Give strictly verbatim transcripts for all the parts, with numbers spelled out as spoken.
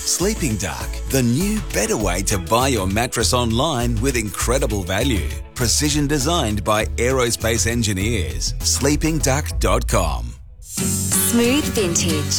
Sleeping Duck, the new, better way to buy your mattress online with incredible value. Precision designed by aerospace engineers. sleeping duck dot com. Smooth Vintage.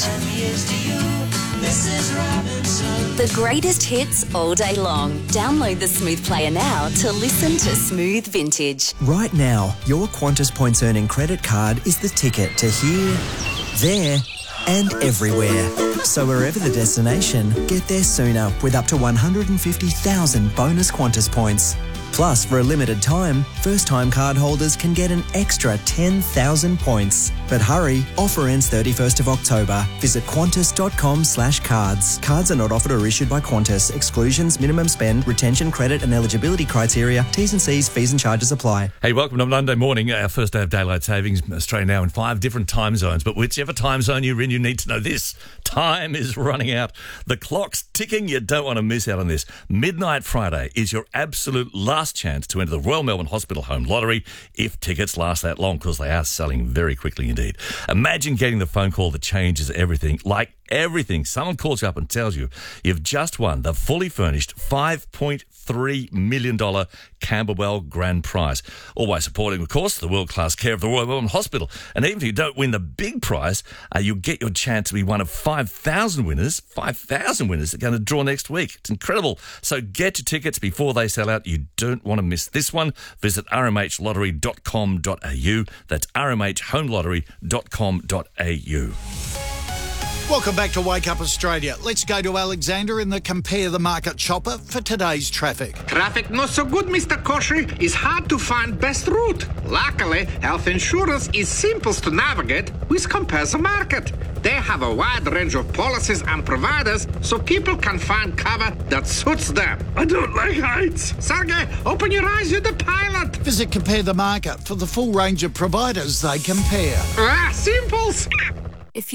The greatest hits all day long. Download the Smooth Player now to listen to Smooth Vintage. Right now, your Qantas Points Earning credit card is the ticket to here, there and everywhere. So wherever the destination, get there sooner with up to one hundred fifty thousand bonus Qantas points. Plus, for a limited time, first-time card holders can get an extra ten thousand points. But hurry, offer ends thirty-first of October. Visit qantas dot com slash cards. Cards are not offered or issued by Qantas. Exclusions, minimum spend, retention, credit and eligibility criteria, T's and C's, fees and charges apply. Hey, welcome to Monday morning, our first day of daylight savings. Australia now in five different time zones. But whichever time zone you're in, you need to know this. Time is running out. The clock's ticking. You don't want to miss out on this. Midnight Friday is your absolute last chance to enter the Royal Melbourne Hospital Home Lottery if tickets last that long, because they are selling very quickly indeed. Imagine getting the phone call that changes everything, like everything. Someone calls you up and tells you you've just won the fully furnished five point three million dollars Camberwell Grand Prize. Always supporting, of course, the world-class care of the Royal Melbourne Hospital. And even if you don't win the big prize, uh, you'll get your chance to be one of five thousand winners. five thousand winners are going to draw next week. It's incredible. So get your tickets before they sell out. You don't want to miss this one. Visit r m h lottery dot com dot a u. That's r m h home lottery dot com dot a u. Welcome back to Wake Up Australia. Let's go to Alexander in the Compare the Market chopper for today's traffic. Traffic not so good, Mister Koshy. It's hard to find best route. Luckily, health insurance is simple to navigate with Compare the Market. They have a wide range of policies and providers so people can find cover that suits them. I don't like heights. Sergey, open your eyes, you're the pilot. Visit Compare the Market for the full range of providers they compare. Ah, simples.